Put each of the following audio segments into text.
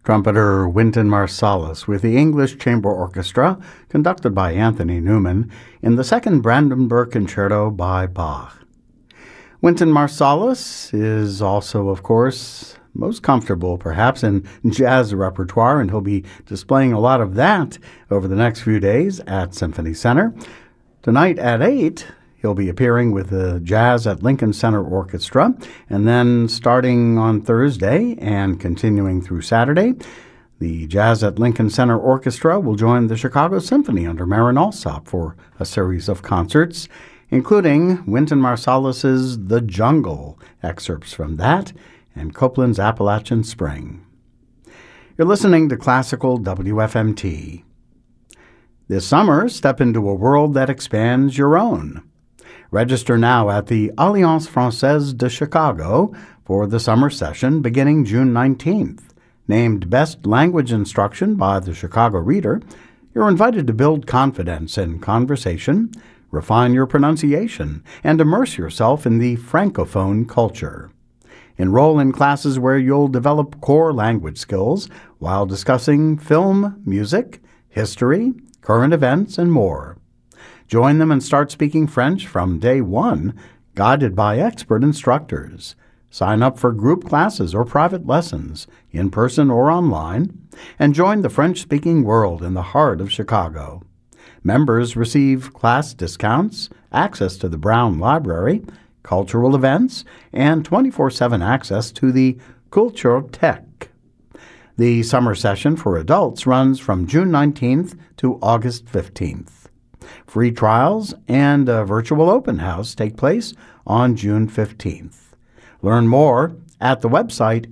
Trumpeter Wynton Marsalis with the English Chamber Orchestra, conducted by Anthony Newman, in the Second Brandenburg Concerto by Bach. Wynton Marsalis is also, of course, most comfortable perhaps in jazz repertoire, and he'll be displaying a lot of that over the next few days at Symphony Center. Tonight at 8, he'll be appearing with the Jazz at Lincoln Center Orchestra, and then starting on Thursday and continuing through Saturday, the Jazz at Lincoln Center Orchestra will join the Chicago Symphony under Marin Alsop for a series of concerts, including Wynton Marsalis's The Jungle, excerpts from that, and Copland's Appalachian Spring. You're listening to Classical WFMT. This summer, step into a world that expands your own. Register now at the Alliance Française de Chicago for the summer session beginning June 19th. Named Best Language Instruction by the Chicago Reader, you're invited to build confidence in conversation, refine your pronunciation, and immerse yourself in the Francophone culture. Enroll in classes where you'll develop core language skills while discussing film, music, history, current events, and more. Join them and start speaking French from day one, guided by expert instructors. Sign up for group classes or private lessons, in person or online, and join the French-speaking world in the heart of Chicago. Members receive class discounts, access to the Brown Library, cultural events, and 24/7 access to the Kulturtech. The summer session for adults runs from June 19th to August 15th. Free trials and a virtual open house take place on June 15th. Learn more at the website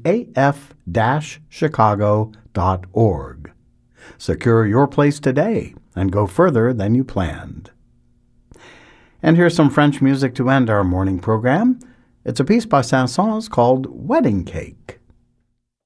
af-chicago.org. Secure your place today and go further than you planned. And here's some French music to end our morning program. It's a piece by Saint-Saëns called Wedding Cake.